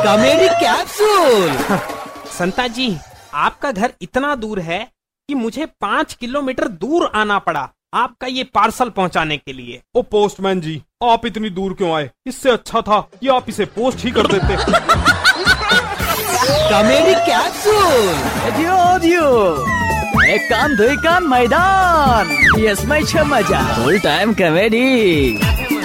Comedy capsule. संता जी, आपका घर इतना दूर है कि मुझे 5 किलोमीटर दूर आना पड़ा आपका ये पार्सल पहुंचाने के लिए। ओ पोस्टमैन जी, आप इतनी दूर क्यों आए? इससे अच्छा था कि आप इसे पोस्ट ही कर देते। Comedy capsule. एक कान दुई कान मैदान, यसमै छ मजा। Full time comedy.